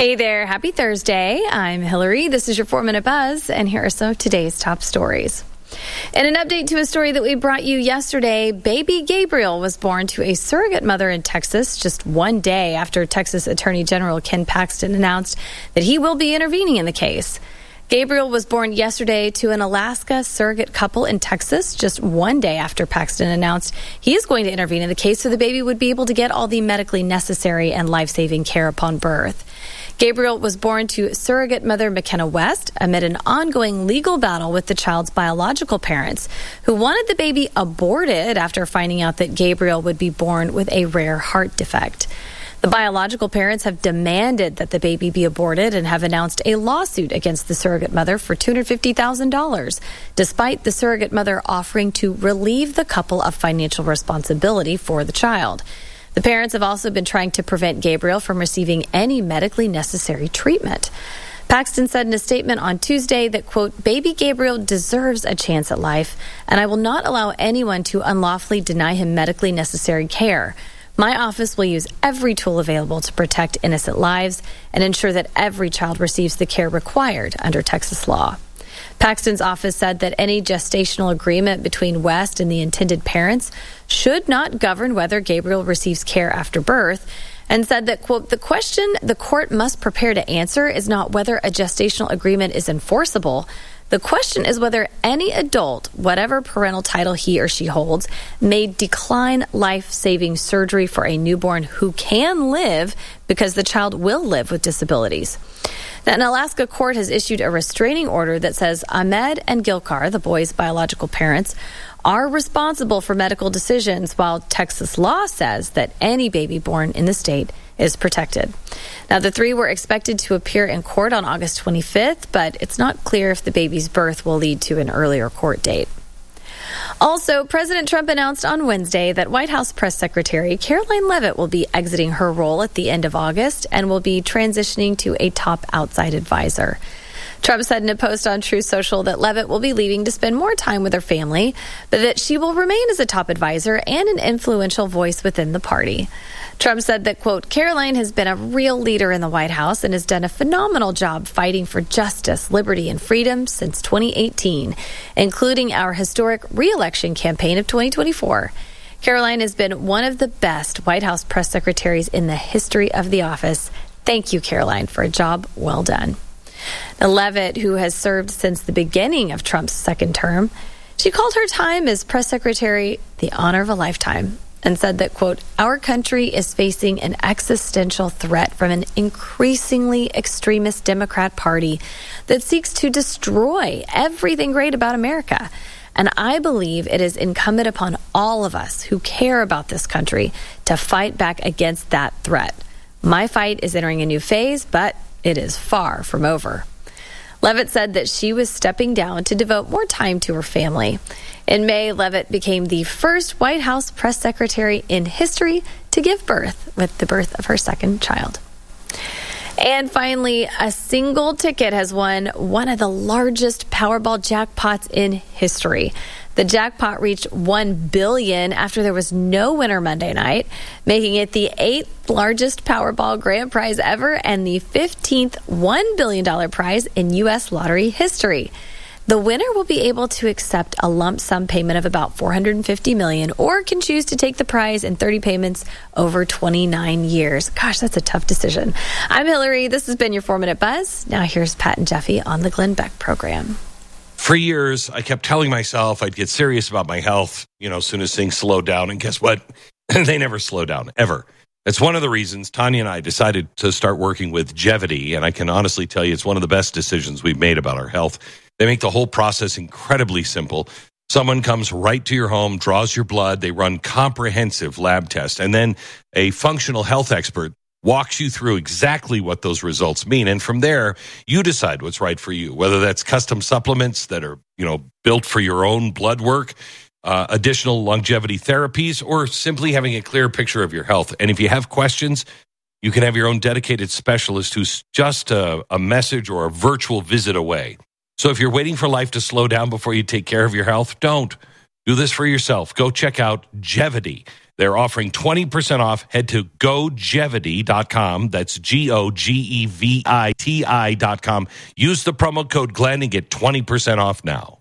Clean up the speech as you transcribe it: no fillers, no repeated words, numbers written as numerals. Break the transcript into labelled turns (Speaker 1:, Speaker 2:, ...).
Speaker 1: Hey there, happy Thursday. I'm Hillary. This is your 4-Minute Buzz, and here are some of today's top stories. In an update to a story that we brought you yesterday, baby Gabriel was born to a surrogate mother in Texas just one day after Texas Attorney General Ken Paxton announced that he will be intervening in the case. Gabriel was born yesterday to an Alaska surrogate couple in Texas just one day after Paxton announced he is going to intervene in the case so the baby would be able to get all the medically necessary and life-saving care upon birth. Gabriel was born to surrogate mother McKenna West amid an ongoing legal battle with the child's biological parents, who wanted the baby aborted after finding out that Gabriel would be born with a rare heart defect. The biological parents have demanded that the baby be aborted and have announced a lawsuit against the surrogate mother for $250,000, despite the surrogate mother offering to relieve the couple of financial responsibility for the child. The parents have also been trying to prevent Gabriel from receiving any medically necessary treatment. Paxton said in a statement on Tuesday that, quote, "Baby Gabriel deserves a chance at life, and I will not allow anyone to unlawfully deny him medically necessary care. My office will use every tool available to protect innocent lives and ensure that every child receives the care required under Texas law." Paxton's office said that any gestational agreement between West and the intended parents should not govern whether Gabriel receives care after birth, and said that, quote, "The question the court must prepare to answer is not whether a gestational agreement is enforceable. The question is whether any adult, whatever parental title he or she holds, may decline life-saving surgery for a newborn who can live because the child will live with disabilities." Now, an Alaska court has issued a restraining order that says Ahmed and Gilkar, the boy's biological parents, are responsible for medical decisions, while Texas law says that any baby born in the state is protected. Now, the three were expected to appear in court on August 25th, but it's not clear if the baby's birth will lead to an earlier court date. Also, President Trump announced on Wednesday that White House Press Secretary Karoline Leavitt will be exiting her role at the end of August and will be transitioning to a top outside advisor. Trump said in a post on Truth Social that Leavitt will be leaving to spend more time with her family, but that she will remain as a top advisor and an influential voice within the party. Trump said that, quote, "Karoline has been a real leader in the White House and has done a phenomenal job fighting for justice, liberty, and freedom since 2018, including our historic re-election campaign of 2024. Karoline has been one of the best White House press secretaries in the history of the office. Thank you, Karoline, for a job well done." Now, Leavitt, who has served since the beginning of Trump's second term, she called her time as press secretary the honor of a lifetime and said that, quote, "Our country is facing an existential threat from an increasingly extremist Democrat Party that seeks to destroy everything great about America. And I believe it is incumbent upon all of us who care about this country to fight back against that threat. My fight is entering a new phase, but it is far from over." Leavitt said that she was stepping down to devote more time to her family. In May, Leavitt became the first White House press secretary in history to give birth with the birth of her second child. And finally, a single ticket has won one of the largest Powerball jackpots in history. The jackpot reached $1 billion after there was no winner Monday night, making it the 8th largest Powerball grand prize ever and the 15th $1 billion prize in U.S. lottery history. The winner will be able to accept a lump sum payment of about $450 million or can choose to take the prize in 30 payments over 29 years. Gosh, that's a tough decision. I'm Hillary. This has been your 4-Minute Buzz. Now here's Pat and Jeffy on the Glenn Beck program.
Speaker 2: For years, I kept telling myself I'd get serious about my health, as soon as things slowed down. And guess what? They never slow down, ever. It's one of the reasons Tanya and I decided to start working with Gevity. And I can honestly tell you it's one of the best decisions we've made about our health. They make the whole process incredibly simple. Someone comes right to your home, draws your blood, they run comprehensive lab tests, and then a functional health expert walks you through exactly what those results mean. And from there, you decide what's right for you, whether that's custom supplements that are, built for your own blood work, additional longevity therapies, or simply having a clear picture of your health. And if you have questions, you can have your own dedicated specialist who's just a message or a virtual visit away. So if you're waiting for life to slow down before you take care of your health, don't. Do this for yourself. Go check out Gevity They're offering 20% off. Head to Gogevity.com. That's Gogeviti.com. Use the promo code Glenn and get 20% off now.